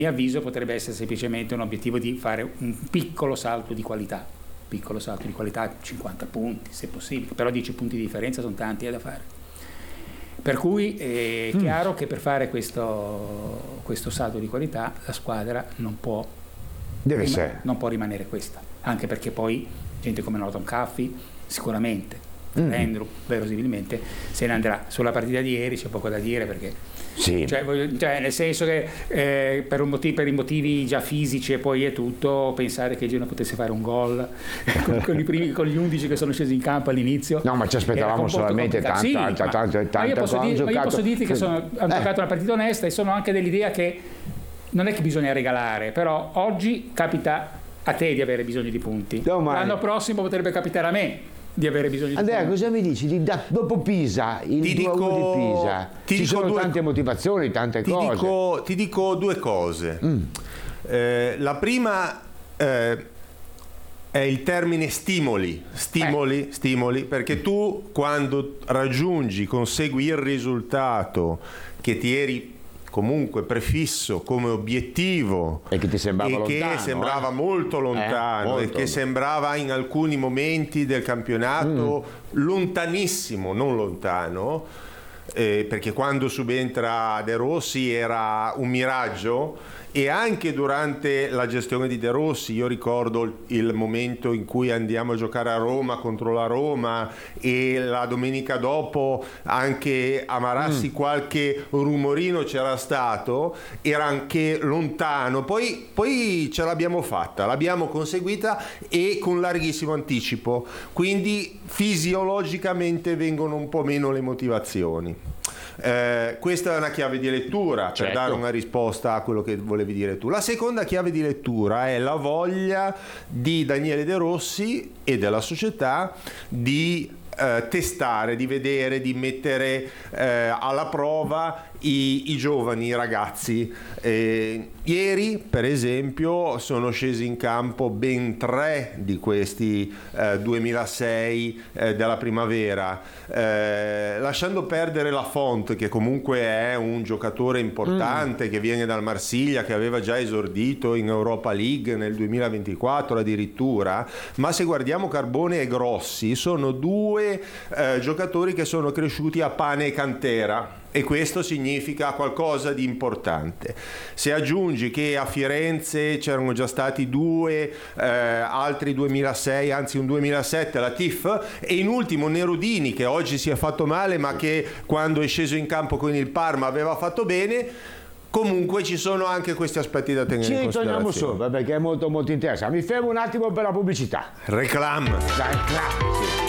mio avviso potrebbe essere semplicemente un obiettivo di fare un piccolo salto di qualità, 50 punti se possibile, però 10 punti di differenza sono tanti da fare. Per cui è chiaro che per fare questo salto di qualità la squadra non può rimanere questa, anche perché poi gente come Norton Caffey sicuramente, Andrew verosimilmente se ne andrà. Sulla partita di ieri c'è poco da dire, perché cioè nel senso che per i motivi già fisici e poi è tutto, pensare che il Genoa potesse fare un gol con gli 11 che sono scesi in campo all'inizio, no, ma ci aspettavamo solamente tanta io posso dirti che hanno giocato una partita onesta, e sono anche dell'idea che non è che bisogna regalare, però oggi capita a te di avere bisogno di punti, l'anno prossimo potrebbe capitare a me di avere bisogno di punti. Andrea, cosa mi dici dopo Pisa, il 2-1 di Pisa? Ci sono tante motivazioni, tante cose. Ti dico due cose. La prima è il termine stimoli, perché tu quando consegui il risultato che ti eri comunque prefisso come obiettivo e che ti sembrava lontano, che sembrava molto lontano e che sembrava in alcuni momenti del campionato lontanissimo, non lontano, perché quando subentra De Rossi era un miraggio. E anche durante la gestione di De Rossi, io ricordo il momento in cui andiamo a giocare a Roma contro la Roma, e la domenica dopo anche a Marassi qualche rumorino c'era stato, era anche lontano, poi ce l'abbiamo fatta, l'abbiamo conseguita, e con larghissimo anticipo, quindi fisiologicamente vengono un po' meno le motivazioni. Questa è una chiave di lettura per dare una risposta a quello che volevi dire tu. La seconda chiave di lettura è la voglia di Daniele De Rossi e della società di testare, di vedere, di mettere alla prova i giovani, i ragazzi. Ieri per esempio sono scesi in campo ben 3 di questi 2006 della primavera, lasciando perdere Lafont, che comunque è un giocatore importante, che viene dal Marsiglia, che aveva già esordito in Europa League nel 2024 addirittura. Ma se guardiamo Carbone e Grossi, sono 2 giocatori che sono cresciuti a pane e cantera, e questo significa qualcosa di importante. Se aggiungi che a Firenze c'erano già stati 2 altri 2006, anzi un 2007, la TIF, e in ultimo Nerudini, che oggi si è fatto male ma che quando è sceso in campo con il Parma aveva fatto bene. Comunque ci sono anche questi aspetti da tenere in considerazione. Ci ritorniamo sopra perché è molto molto interessante. Mi fermo un attimo per la pubblicità. Reclam. Sì.